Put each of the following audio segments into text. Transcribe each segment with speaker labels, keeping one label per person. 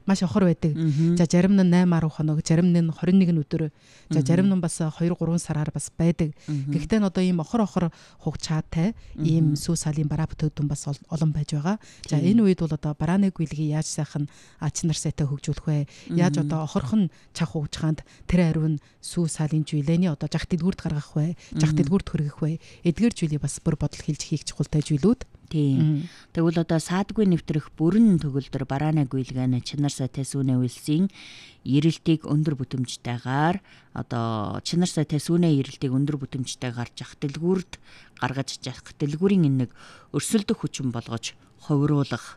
Speaker 1: маш охор байдаг. За зарим нь 8-10 хоног, зарим нь 21 өдөр, за зарим нь бас 2-3 сараар бас байдаг. Гэхдээ нь одоо ийм охор хугацаатай ийм сүү салын бараа бүтээгдэхүүн бас олон байж байгаа. За энэ үед бол одоо барааны гүйлгийг яаж сайхан ач нар сайтай хөгжүүлэх вэ? Яаж одоо охорхон чах хугацаанд тэр ариун сүү салын жуулэний одоо жах дэлгүүрт гаргах вэ? Жах дэлгүүрт хүргэх вэ? Эдгээр жуулийг бас бүр бодол хийж хийх чухалтай жуулүүд.
Speaker 2: Тийм. Тэгвэл одоо саадгүй нэвтрэх бүрэн төгөлдөр барааны гүйлгэн чанар сайтай сүүнэ үйлсийн эрэлтийг өндөр бүтэмжтэйгээр одоо чанар сайтай сүүнэ эрэлтийг өндөр бүтэмжтэйгээр жах дэлгүүрт гаргаж жах дэлгүүрийн нэг өрсөлдөх хүчин болгож ховруулах.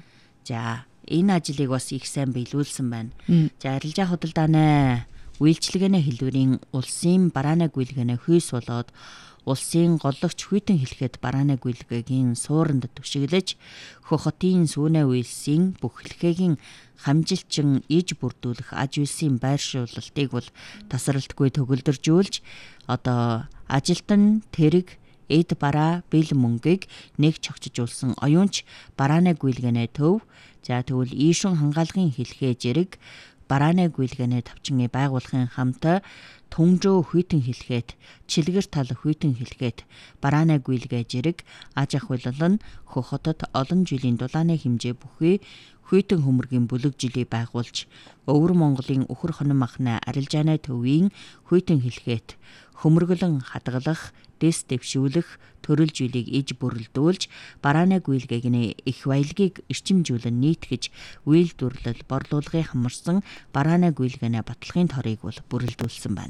Speaker 2: За энэ ажлыг бас их сайн биелүүлсэн байна. За арилжаа худалдааны үйлчилгээний хэлбэрийн улсын барааны гүйлгэнэ хүйс болоод улсын голлогч хүйтэн хэлэхэд барааны гүйлгээгийн сууранд түшиглэж Хөх хотын сүүнэ үйлсийн бүх хэлхээгийн хамжилчин иж бүрдүүлэх аж үйлсийн байршуулалтыг бол тасралтгүй төгөлдржүүлж одоо ажилтан тэрэг эд бараа бэл мөнгийг нэг чогчжуулсан оюунч барааны гүйлгэнэ төв. За тэгвэл ийшүн хангаалгын хэлхээ зэрэг барааны гүйлгэнэ тавчингийн байгуулахын хамт Түнжөө хүйтэн хэлхээд чилгэр тал хүйтэн хэлхээд барааны гүйлгээ зэрэг аж ахуйлал нь Хөх хотод олон жилийн дулааны хэмжээ бүхий хүйтэн хөмөргийн бүлэг жилийг байгуулж Өвөр Монголын үхэр хонон махны арилжааны төвийн хүйтэн хэлхээд хөмөргөлөн хадгалах дэс дэвшүүлэх төрөл жилийг иж бүрэлдүүлж барааны гүйлгээгний их баялагийг эрчимжүүлэн нийтгэж үйлдвэрлэл борлуулгын хамарсан барааны гүйлгээнэ баталгын торыг бол бүрэлдүүлсэн байна.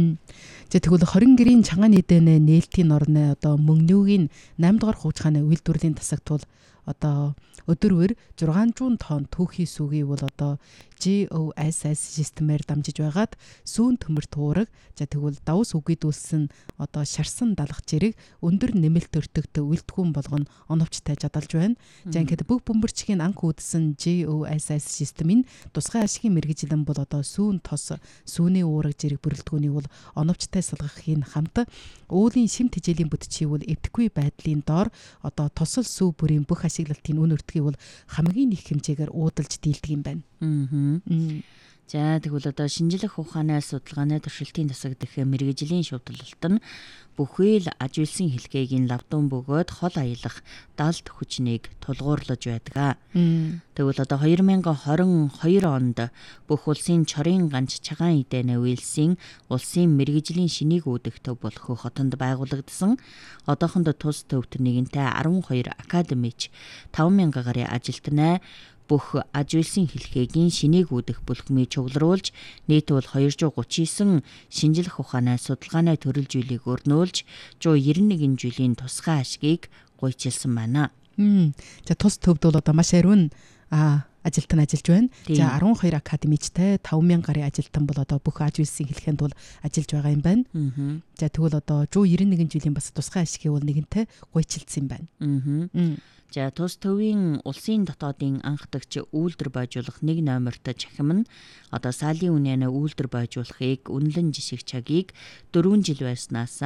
Speaker 1: За тэгвэл 20 гэрийн чанга нийтэнэ нээлтийн орны одоо мөнгнүүгийн 8 дугаар хугацааны үйлдвэрлэлийн тасагт бол одоо өдөрвөр 600 тонн түүхий сүүгийг бол одоо GOSS системээр дамжиж байгаад сүүн төмөрт уураг за тэгвэл давс үгүйдүүлсэн одоо шарсан далах зэрэг өндөр нэмэлт өртөгт үлдгүүн болгоно оновчтой жадалж байна. За ингээд бүх бөмбөрчгийн анх үүдсэн GOSS системийн тусгай ашигын мэргэжилэн бол одоо сүүн тос сүүний уураг зэрэг бүрэлдэхүүнийг бол оновчтой салгахын хамт уулын шим тэжээлийн бүтчийг бол эвдэхгүй байдлын доор одоо тосол сүү бүрийн бүх ашиглалтын үн өртгийг бол хамгийн их хэмжээгээр уудалж дийлдэг юм байна.
Speaker 2: За тэгвэл одоо шинжлэх ухааны судалгааны туршилтын тасаг дэх мэргэжлийн шуудлалт нь бүхий л аж үйлсийн хэлхээгийн лавдун бөгөөд хол аялах далд хүчнийг тулгуурлаж байдаг. Тэгвэл одоо 2022 онд бүх улсын чорын ганц чагаан эдэнэ үйлсийн улсын мэргэжлийн шинийг үүдэх төв бол Хөх хотод байгуулагдсан. Одоохондоо тус төвт нэгэнтээ 12 академич 5,000 гаруй ажилтнаа бүх аж үйлсийн хэлхээгийн шинийг үүдэх бүлгмийг чуглуулж нийт бол 239 шинжлэх ухааны судалгааны төрөл жилийг өрнүүлж 191 жилийн тусгай ашгийг гуйчилсан байна.
Speaker 1: За тус төвд бол одоо маш ариун ажилтан ажиллаж байна. За 12 академичтэй 5,000 гаруй ажилтан бол одоо бүх аж үйлсийн хэлхээнд бол ажиллаж байгаа юм байна. За тэгвэл одоо 191 жилийн бас тусгай ашгийг бол нэгэнтээ гуйчилсан юм байна.
Speaker 2: За тус төвийн улсын дотоодын анхдагч үйлдвэр байжуулах 1 номертой чахим нь одоо салийн үнэнэ үйлдвэр байжуулахыг үнэлэн жишг чагийг 4 жил байснаас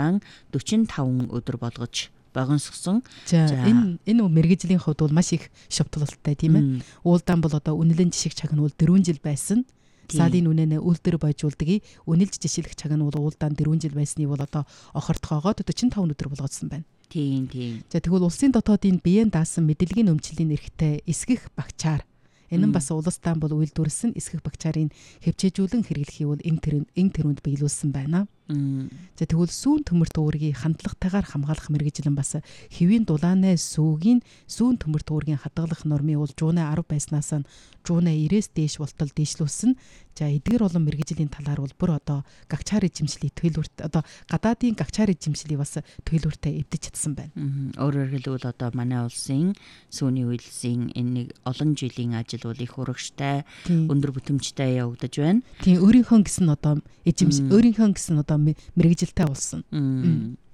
Speaker 2: 45 өдөр болгож богиносгосон.
Speaker 1: За энэ мэргэжлийн хувьд бол маш их шовтлолттой тийм ээ. Уулдаан бол одоо үнэлэн жишг чаг нь бол 4 жил байсан. Салийн үнэнэ үйлдвэр байжуулдгийг үнэлж жишэлэх чаг нь бол уулдаан 4 жил байсны бол одоо охортгоогоод 45 өдөр болгоодсон байна.
Speaker 2: Тийм.
Speaker 1: За тэгвэл улсын дотоодын биеэн даасан мэдээллийн өмчлөлийн эрхтэй эсгэх багчаар энэ нь бас улсдаа бол үйлдвэрлэсэн эсгэх багчаарын хэмжээжүүлэн хэрэглэхийг бол энэ төрөнд биелүүлсэн байна. За тэгвэл сүүн төмөрт уургийг хандлагатайгаар хамгаалах мэргэжлэн бас хэвийн дулааны сүүгийн сүүн төмөрт уургийн хадгалах нормыг бол 10 байснаас нь 90-ээс дээш болтол дээшлүүлсэн. За эдгээр олон мэргэжлийн талаар бол бүр одоо гагчаар эзэмшлийг төлөвлөлт одоо гадаадын гагчаар эзэмшлийг бас төлөвлөлтөд эвдэж чадсан байна.
Speaker 2: Өөрөөр хэлбэл одоо манай улсын сүүний үйлсийн энэ нэг олон жилийн ажил бол их урагштай өндөр бүтэмжтэй явагдаж байна.
Speaker 1: Тийм өөрийнхөө гэсэн одоо өөрийнхөө гэсэн одоо мэргэжилтэй болсон.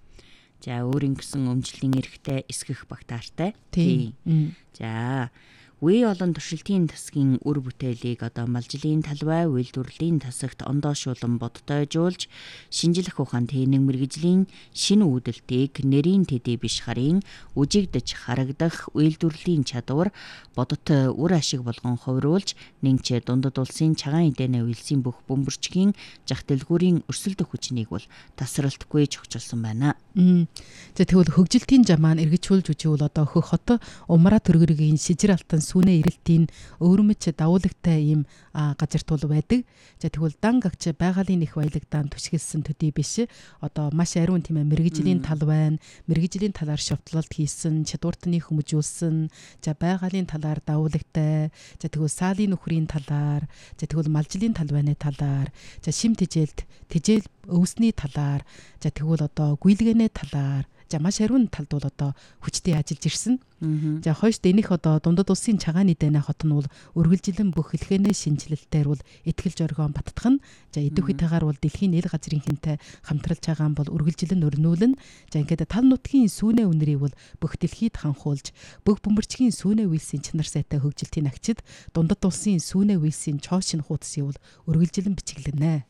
Speaker 2: За өөрийн гэсэн өмчлөлийн эрхтэй эсгэх багтаартай. Тийм. За Үе олон туршилтын тасгийн үр бүтээлийг одоо малжлын талбай, үйлдвэрлэлийн тасагт ондоошуулан бодтойжуулж, шинжлэх ухаан техник мэргэжлийн шинэ үүдэлтийг нэрийн төдий биш харин үжигдэж харагдах үйлдвэрлэлийн чадвар бодот үр ашиг болгон хувируулж, нэгч дундад улсын цагаан эдээнэ үйлсийн бүх бөмбөрчгийн жах дэлгүүрийн өрсөлдөх хүчнийг бол тасралтгүй чухалчилсан байна.
Speaker 1: За тэгвэл хөгжилтийн жамаан эргэжүүлж үживэл одоо хөх хот умраа төргөргийн шижир алтан сүүнэ ирэлтийн өвөрмөч давуулагтай ийм газар тул байдаг. За тэгвэл дан гагч байгалийн их баялагдаан түшгэлсэн төдий биш. Одоо маш ариун тийм ээ мэрэгжлийн тал байна. Мэрэгжлийн талаар шовтлолт хийсэн, чадвартны хүмүүжүүлсэн, за байгалийн талаар давуулагтай, за тэгвэл саалын нөхрийн талаар, за тэгвэл малжлын талбайны талаар, за шим тижэл өвсний талаар, за тэгвэл одоо гүйлгээний талаар, за маш ариун талд бол одоо хүчтэй ажиллаж ирсэн. За хойш дэнийх одоо дундад улсын цагаан эдээнэ хот нь бол үргэлжилэн бүх хэлхэнэ шинжилэлтээр бол итгэл зоргоон баттгах нь. За идэх үетэйгээр бол дэлхийн ил газрын хинтэй хамтралж байгаа нь бол үргэлжилэн өрнүүлнэ. За ингээд тал нутгийн сүүнэ үнэрийг бол бүх дэлхийд ханхуулж, бүх бөмбөрчгийн сүүнэ үйлсийн чанар сайтай хөгжилтийн агчид дундад улсын сүүнэ үйлсийн чоошин хуудсыг бол үргэлжилэн бичиглэнэ.